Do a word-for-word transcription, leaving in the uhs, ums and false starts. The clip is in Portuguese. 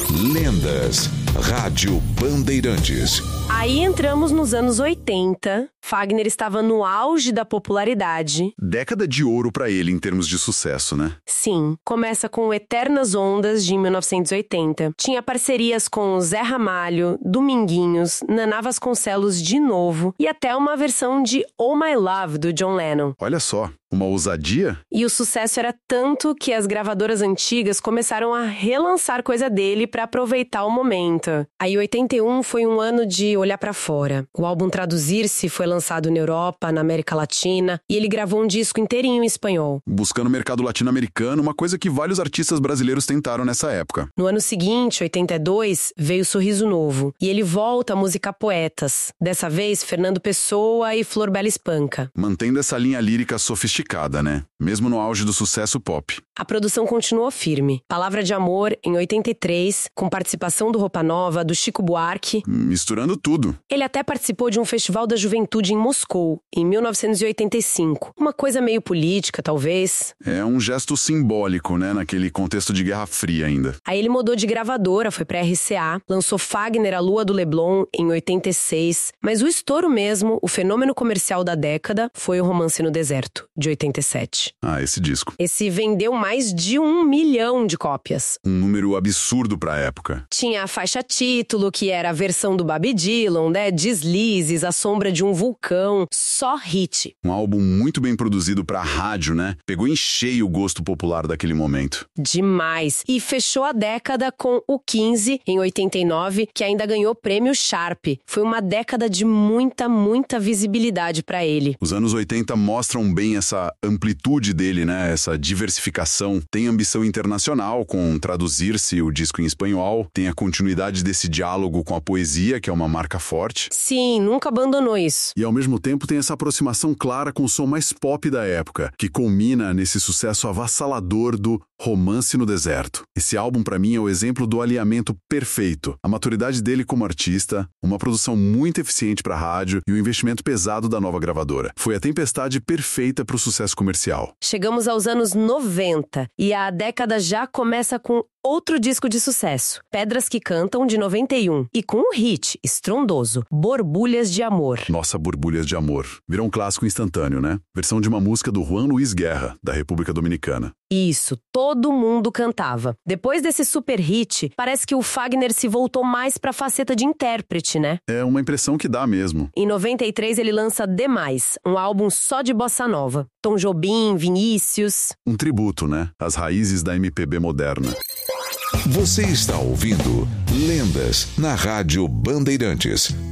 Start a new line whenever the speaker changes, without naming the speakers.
Lendas. Rádio Bandeirantes.
Aí entramos nos anos oitenta. Fagner estava no auge da popularidade.
Década de ouro pra ele em termos de sucesso, né?
Sim, começa com Eternas Ondas, de mil novecentos e oitenta. Tinha parcerias com Zé Ramalho, Dominguinhos, Naná Vasconcelos de novo e até uma versão de Oh My Love, do John Lennon.
Olha só, uma ousadia?
E o sucesso era tanto que as gravadoras antigas começaram a relançar coisa dele pra aproveitar o momento. Aí oitenta e um foi um ano de olhar pra fora. O álbum Traduzir-se foi lançado na Europa, na América Latina, e ele gravou um disco inteirinho em espanhol.
Buscando o mercado latino-americano, uma coisa que vários artistas brasileiros tentaram nessa época.
No ano seguinte, oitenta e dois, veio Sorriso Novo, e ele volta a musicar poetas. Dessa vez, Fernando Pessoa e Flor Bela Espanca.
Mantendo essa linha lírica sofisticada, né? Mesmo no auge do sucesso pop.
A produção continuou firme. Palavra de Amor, em oitenta e três, com participação do Roupa Nova, do Chico Buarque.
Misturando tudo.
Ele até participou de um festival da juventude em Moscou, em mil novecentos e oitenta e cinco. Uma coisa meio política, talvez.
É um gesto simbólico, né? Naquele contexto de Guerra Fria ainda.
Aí ele mudou de gravadora, foi pra R C A, lançou Fagner, A Lua do Leblon, em oitenta e seis. Mas o estouro mesmo, o fenômeno comercial da década, foi o Romance no Deserto, de oitenta e sete.
Ah, esse disco.
Esse vendeu mais de um milhão de cópias.
Um número absurdo pra época.
Tinha a faixa título, que era a versão do Bob Dylan, né? Deslizes, A Sombra de um Vulcão, só hit.
Um álbum muito bem produzido pra rádio, né? Pegou em cheio o gosto popular daquele momento.
Demais. E fechou a década com o quinze, em oitenta e nove, que ainda ganhou prêmio Sharp. Foi uma década de muita, muita visibilidade pra ele.
Os anos oitenta mostram bem essa amplitude dele, né? Essa diversificação. Tem ambição internacional com Traduzir-se, o disco em espanhol. Tem a continuidade desse diálogo com a poesia, que é uma marca forte.
Sim, nunca abandonou isso.
E ao mesmo tempo tem essa aproximação clara com o som mais pop da época, que culmina nesse sucesso avassalador do Romance no Deserto. Esse álbum pra mim é o exemplo do alinhamento perfeito. A maturidade dele como artista, uma produção muito eficiente pra rádio e o investimento pesado da nova gravadora. Foi a tempestade perfeita pro sucesso comercial.
Chegamos aos anos noventa e a década já começa com outro disco de sucesso, Pedras que Cantam, de noventa e um, e com um hit estrondoso, Borbulhas de Amor.
Nossa, Borbulhas de Amor. Virou um clássico instantâneo, né? Versão de uma música do Juan Luiz Guerra, da República Dominicana.
Isso, todo mundo cantava. Depois desse super hit, parece que o Fagner se voltou mais pra faceta de intérprete, né?
É uma impressão que dá mesmo.
Em noventa e três ele lança Demais, um álbum só de bossa nova. Tom Jobim, Vinícius...
Um tributo, né? Às raízes da M P B moderna.
Você está ouvindo Lendas na Rádio Bandeirantes.